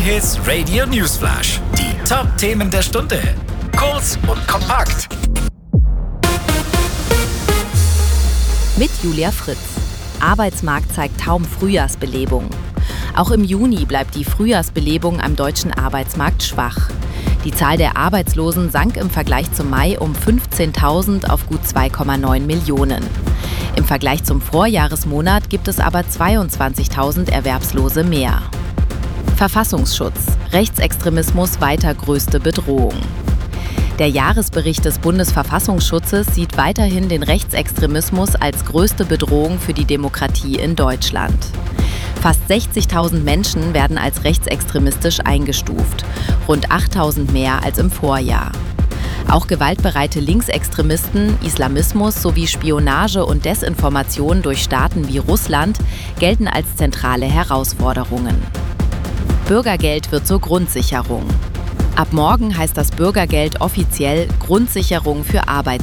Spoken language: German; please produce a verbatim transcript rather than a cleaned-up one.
Hits Radio Newsflash. Die Top-Themen der Stunde. Kurz und kompakt. Mit Julia Fritz. Arbeitsmarkt zeigt kaum Frühjahrsbelebung. Auch im Juni bleibt die Frühjahrsbelebung am deutschen Arbeitsmarkt schwach. Die Zahl der Arbeitslosen sank im Vergleich zum Mai um fünfzehntausend auf gut zwei Komma neun Millionen. Im Vergleich zum Vorjahresmonat gibt es aber zweiundzwanzigtausend Erwerbslose mehr. Verfassungsschutz. Rechtsextremismus weiter größte Bedrohung. Der Jahresbericht des Bundesverfassungsschutzes sieht weiterhin den Rechtsextremismus als größte Bedrohung für die Demokratie in Deutschland. Fast sechzigtausend Menschen werden als rechtsextremistisch eingestuft, rund achttausend mehr als im Vorjahr. Auch gewaltbereite Linksextremisten, Islamismus sowie Spionage und Desinformation durch Staaten wie Russland gelten als zentrale Herausforderungen. Bürgergeld wird zur Grundsicherung. Ab morgen heißt das Bürgergeld offiziell Grundsicherung für Arbeit.